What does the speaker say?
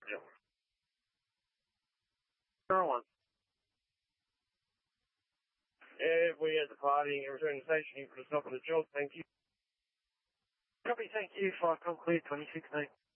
Yeah. Caroline. Yeah, we had the party and return to the station for the stop of the job, thank you. Copy, thank you, 5 clear 2016.